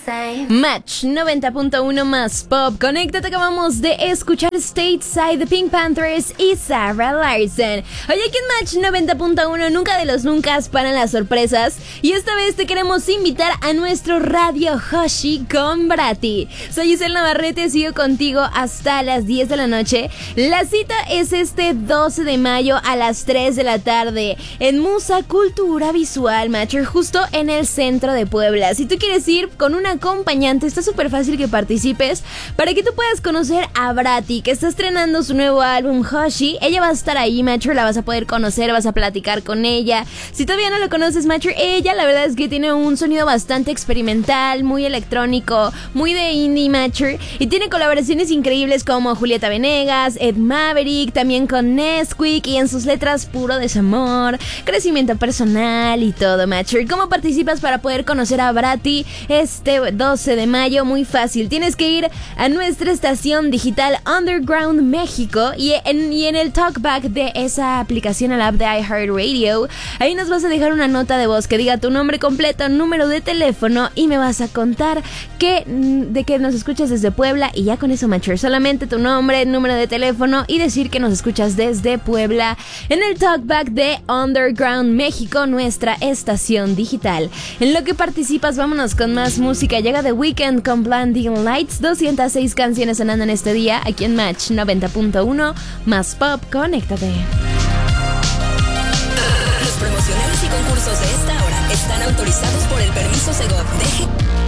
Match 90.1 más pop. Conéctate, acabamos de escuchar Stateside de Pink Panthers y Sarah Larson. Hoy aquí en Match 90.1 nunca de los nunca paran las sorpresas. Y esta vez te queremos invitar a nuestro Radio Hoshi con Brati. Soy Isel Navarrete, sigo contigo hasta las 10 de la noche. La cita es este 12 de mayo a las 3 de la tarde en Musa Cultura Visual Matcher, justo en el centro de Puebla. Si tú quieres ir con una acompañante, está súper fácil que participes para que tú puedas conocer a Brati, que está estrenando su nuevo álbum Hoshi. Ella va a estar ahí, Matcher, la vas a poder conocer, vas a platicar con ella. Si todavía no lo conoces, Matcher, ella la verdad es que tiene un sonido bastante experimental, muy electrónico, muy de indie, Matcher, y tiene colaboraciones increíbles como Julieta Venegas, Ed Maverick, también con Nesquik, y en sus letras puro desamor, crecimiento personal y todo, Matcher. ¿Cómo participas para poder conocer a Brati este 12 de mayo? Muy fácil, tienes que ir a nuestra estación digital Underground México y en el talkback de esa aplicación, a la app de iHeartRadio, ahí nos vas a dejar una nota de voz que diga tu nombre completo, número de teléfono, y me vas a contar de que nos escuchas desde Puebla, y ya con eso, Matcher, solamente tu nombre, número de teléfono y decir que nos escuchas desde Puebla en el talkback de Underground México, nuestra estación digital. En lo que participas, vámonos con más música. Llega The Weeknd con Blinding Lights, 206 canciones sonando en este día, aquí en Match 90.1 más pop. Conéctate. Los promocionales y concursos de esta hora están autorizados por el permiso Segov.